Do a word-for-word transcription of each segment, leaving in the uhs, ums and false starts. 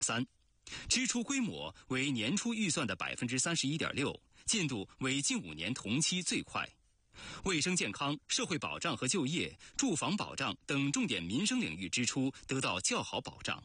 三，支出规模为年初预算的百分之三十一点六，进度为近五年同期最快。卫生健康、社会保障和就业、住房保障等重点民生领域支出得到较好保障。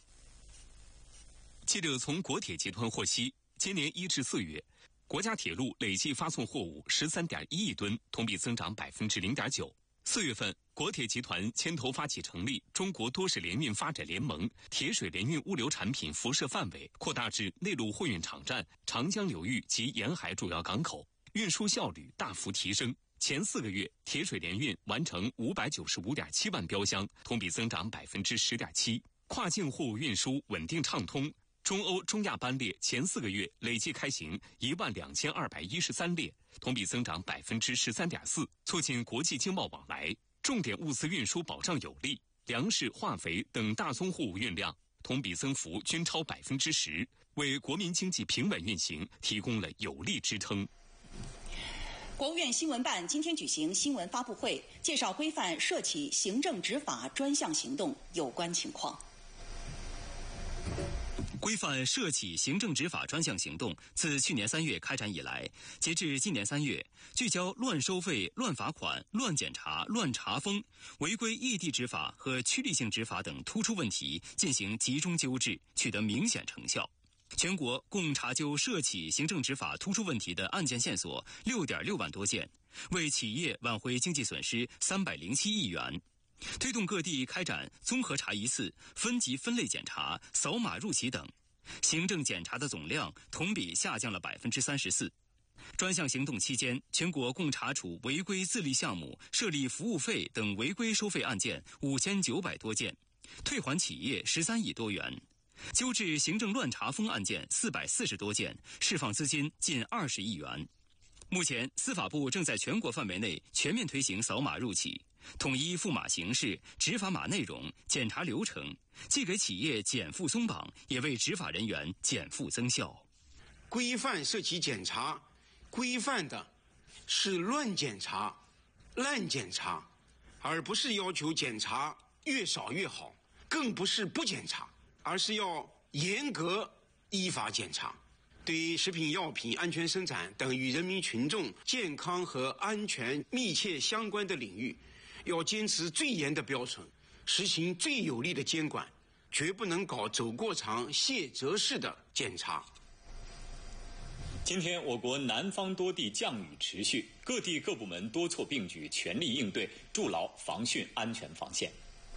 记者从国铁集团获悉，今年一至四月，国家铁路累计发送货物十三点一亿吨，同比增长百分之零点九。四月份，国铁集团牵头发起成立中国多式联运发展联盟，铁水联运物流产品辐射范围扩大至内陆货运场站、长江流域及沿海主要港口。运输效率大幅提升，前四个月铁水联运完成五百九十五点七万标箱，同比增长百分之十点七。跨境货物运输稳定畅通，中欧中亚班列前四个月累计开行一万两千二百一十三列，同比增长百分之十三点四，促进国际经贸往来。重点物资运输保障有力，粮食、化肥等大宗货物运量同比增幅均超百分之十，为国民经济平稳运行提供了有力支撑。 国务院新闻办今天举行新闻发布会，介绍规范涉企行政执法专项行动有关情况。 规范涉企行政执法专项行动自去年三月开展以来，截至今年三月，聚焦乱收费、乱罚款、乱检查、乱查封、违规异地执法和趋利性执法等突出问题进行集中纠治，取得明显成效。全国共查究涉企行政执法突出问题的案件线索六点六万多件，为企业挽回经济损失三百零七亿元。推动各地开展综合查一次、分级分类检查、扫码入企等，行政检查的总量同比下降了百分之三十四。专项行动期间，全国共查处违规自立项目、设立服务费等违规收费案件五千九百多件，退还企业十三亿多元。纠治行政乱查封案件四百四十多件，释放资金近二十亿元。目前，司法部正在全国范围内全面推行扫码入企，统一付码形式、执法码内容、检查流程，既给企业减负松绑，也为执法人员减负增效。 规范涉企检查，规范的是乱检查、滥检查，而不是要求检查越少越好，更不是不检查，而是要严格依法检查。对食品药品安全生产等与人民群众健康和安全密切相关的领域，要坚持最严的标准，实行最有力的监管，绝不能搞走过场、卸责式的检查。 今天我国南方多地降雨持续，各地各部门多措并举，全力应对，筑牢防汛安全防线。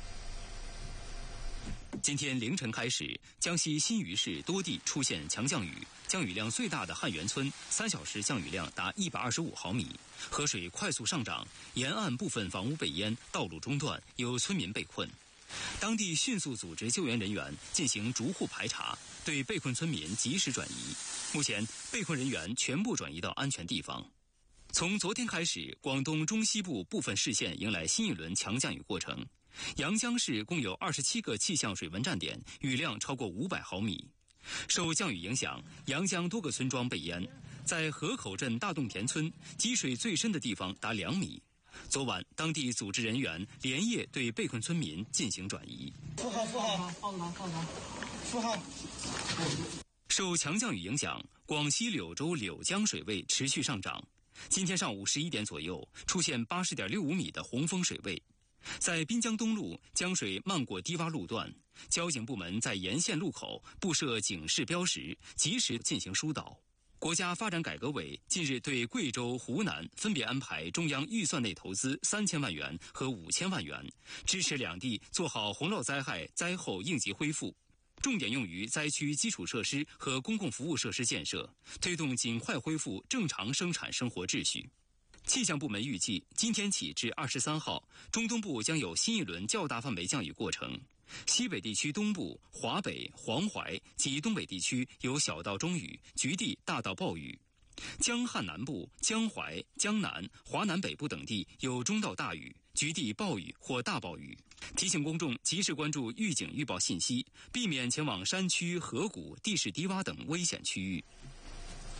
今天凌晨开始，江西新余市多地出现强降雨，降雨量最大的汉源村三小时降雨量达一百二十五毫米，河水快速上涨，沿岸部分房屋被淹，道路中断，有村民被困。当地迅速组织救援人员进行逐户排查，对被困村民及时转移。目前，被困人员全部转移到安全地方。从昨天开始，广东中西部部分市县迎来新一轮强降雨过程。阳江市共有二十七个气象水文站点，雨量超过五百毫米。受降雨影响，阳江多个村庄被淹，在河口镇大洞田村，积水最深的地方达两米。昨晚，当地组织人员连夜对被困村民进行转移。 富豪，富豪，放着吧，放着吧，富豪。 受强降雨影响，广西柳州柳江水位持续上涨。今天上午十一点左右，出现八十点六五米的洪峰水位。在滨江东路江水漫过低洼路段，交警部门在沿线路口布设警示标识，及时进行疏导。国家发展改革委近日对贵州、湖南分别安排中央预算内投资三千万元和五千万元，支持两地做好洪涝灾害灾后应急恢复，重点用于灾区基础设施和公共服务设施建设，推动尽快恢复正常生产生活秩序。气象部门预计，今天起至二十三号，中东部将有新一轮较大范围降雨过程。西北地区东部、华北、黄淮及东北地区有小到中雨，局地大到暴雨。江汉南部、江淮、江南、华南北部等地有中到大雨，局地暴雨或大暴雨。提醒公众及时关注预警预报信息，避免前往山区、河谷、地势低洼等危险区域。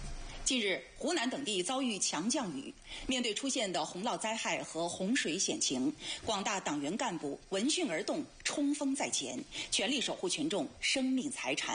近日，湖南等地遭遇强降雨，面对出现的洪涝灾害和洪水险情，广大党员干部闻讯而动，冲锋在前，全力守护群众生命财产。